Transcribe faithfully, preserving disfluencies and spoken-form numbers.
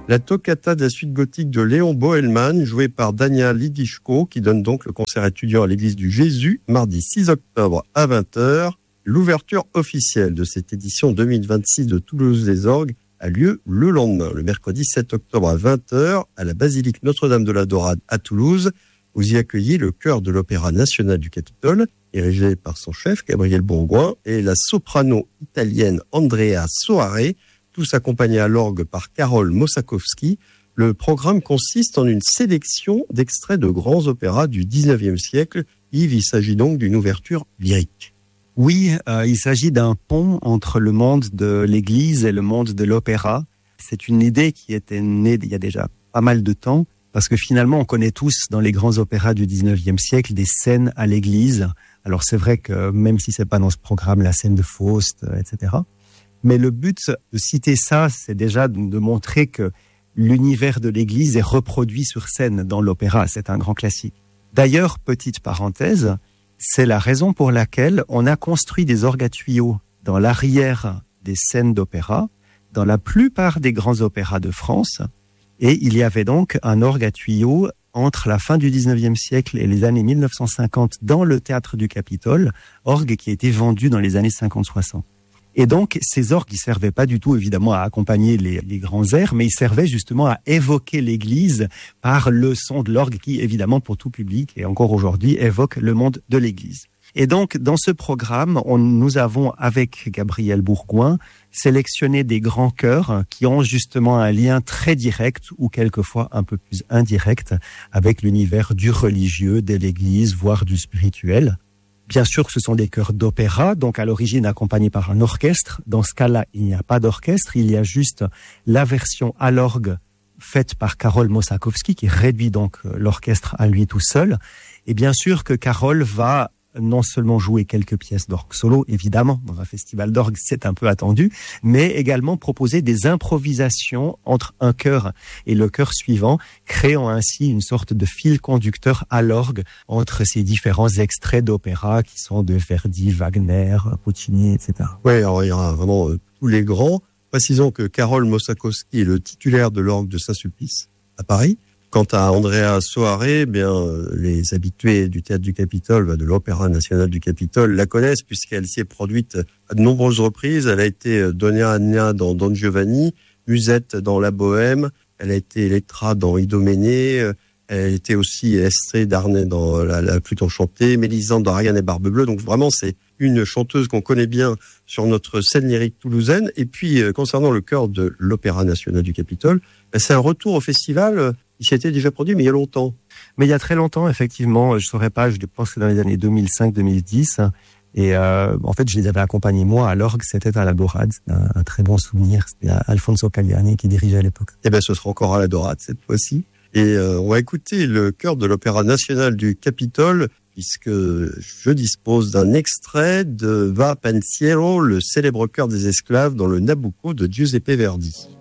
La toccata de la suite gothique de Léon Bohemond, jouée par Dania Lidichko, qui donne donc le concert étudiant à l'église du Jésus, mardi six octobre à vingt heures. L'ouverture officielle de cette édition deux mille vingt-six de Toulouse des Orgues a lieu le lendemain, le mercredi sept octobre à vingt heures, à la basilique Notre-Dame de la Dorade à Toulouse. Vous y accueillez le chœur de l'Opéra national du Capitole, dirigé par son chef, Gabriel Bourgoin, et la soprano italienne Andrea Soare, tous accompagnés à l'orgue par Karol Mosakowski. Le programme consiste en une sélection d'extraits de grands opéras du dix-neuvième siècle. Yves, il s'agit donc d'une ouverture lyrique. Oui, euh, il s'agit d'un pont entre le monde de l'Église et le monde de l'opéra. C'est une idée qui était née il y a déjà pas mal de temps, parce que finalement, on connaît tous dans les grands opéras du dix-neuvième siècle des scènes à l'Église. Alors c'est vrai que même si c'est pas dans ce programme, la scène de Faust, et cetera. Mais le but de citer ça, c'est déjà de montrer que l'univers de l'Église est reproduit sur scène dans l'opéra. C'est un grand classique. D'ailleurs, petite parenthèse, c'est la raison pour laquelle on a construit des orgues à tuyaux dans l'arrière des scènes d'opéra, dans la plupart des grands opéras de France. Et il y avait donc un orgue à tuyaux entre la fin du dix-neuvième siècle et les années mille neuf cent cinquante dans le théâtre du Capitole, orgue qui a été vendu dans les années cinquante soixante. Et donc, ces orgues, ils servaient pas du tout, évidemment, à accompagner les, les grands airs, mais ils servaient justement à évoquer l'Église par le son de l'orgue qui, évidemment, pour tout public, et encore aujourd'hui, évoque le monde de l'Église. Et donc, dans ce programme, on, nous avons, avec Gabriel Bourgoin, sélectionné des grands chœurs qui ont justement un lien très direct, ou quelquefois un peu plus indirect, avec l'univers du religieux, de l'Église, voire du spirituel. Bien sûr, ce sont des chœurs d'opéra, donc à l'origine accompagnés par un orchestre. Dans ce cas-là, il n'y a pas d'orchestre, il y a juste la version à l'orgue faite par Karol Mosakowski, qui réduit donc l'orchestre à lui tout seul. Et bien sûr que Karol va non seulement jouer quelques pièces d'orgue solo, évidemment, dans un festival d'orgue, c'est un peu attendu, mais également proposer des improvisations entre un chœur et le chœur suivant, créant ainsi une sorte de fil conducteur à l'orgue entre ces différents extraits d'opéra qui sont de Verdi, Wagner, Puccini, et cetera. Oui, alors il y aura vraiment euh, tous les grands. Précisons que Karol Mosakowski est le titulaire de l'orgue de Saint-Sulpice à Paris. Quant à Andrea Soare, eh bien, les habitués du théâtre du Capitole, de l'Opéra national du Capitole, la connaissent puisqu'elle s'y est produite à de nombreuses reprises. Elle a été Donna Anna dans Don Giovanni, Musette dans La Bohème, elle a été Elettra dans Idoménée, elle était aussi Estrée d'Arnay dans La, la Flûte enchantée, Mélisande dans Ariane et Barbe Bleue. Donc vraiment, c'est une chanteuse qu'on connaît bien sur notre scène lyrique toulousaine. Et puis, concernant le chœur de l'Opéra national du Capitole, c'est un retour au festival. Il s'était déjà produit, mais il y a longtemps. Mais il y a très longtemps, effectivement. Je ne saurais pas, je pense que dans les années deux mille cinq deux mille dix. Et euh, en fait, je les avais accompagnés, moi, à l'orgue. C'était à la Dorade. C'était un, un très bon souvenir. C'était Alfonso Cagliani qui dirigeait à l'époque. Eh bien, ce sera encore à la Dorade cette fois-ci. Et euh, on va écouter le chœur de l'Opéra national du Capitole, puisque je dispose d'un extrait de Va Pensiero, le célèbre chœur des esclaves dans le Nabucco de Giuseppe Verdi.